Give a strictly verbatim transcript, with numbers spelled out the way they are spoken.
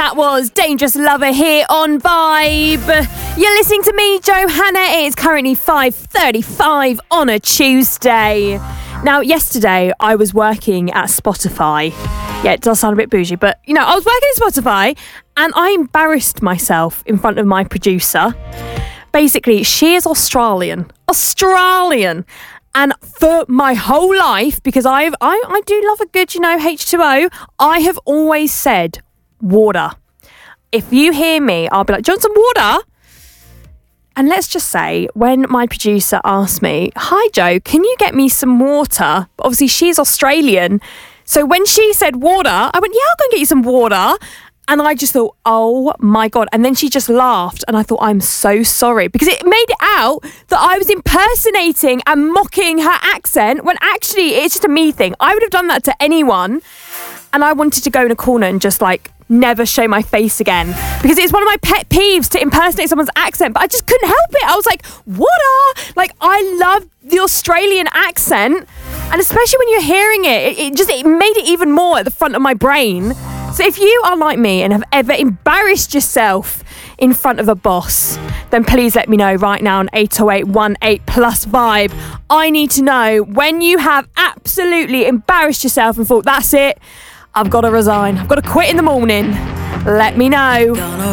That was Dangerous Lover here on Vibe. You're listening to me, Johanna. It is currently five thirty-five on a Tuesday. Now, yesterday I was working at Spotify. Yeah, it does sound a bit bougie, but, you know, I was working at Spotify and I embarrassed myself in front of my producer. Basically, she is Australian. Australian. And for my whole life, because I've, I, I do love a good, you know, H two O, I have always said water. If you hear me, I'll be like, do you want some water? And let's just say, when my producer asked me, hi, Joe, can you get me some water? But obviously, she's Australian. So when she said water, I went, yeah, I'll go and get you some water. And I just thought, oh my God. And then she just laughed. And I thought, I'm so sorry. Because it made it out that I was impersonating and mocking her accent when actually it's just a me thing. I would have done that to anyone. And I wanted to go in a corner and just like never show my face again. Because it's one of my pet peeves to impersonate someone's accent. But I just couldn't help it. I was like, water. Like, I love the Australian accent. And especially when you're hearing it, it, it just it made it even more at the front of my brain. So if you are like me and have ever embarrassed yourself in front of a boss, then please let me know right now on eight oh eight one eight plus Vibe. I need to know when you have absolutely embarrassed yourself and thought, that's it, I've got to resign, I've got to quit in the morning. Let me know.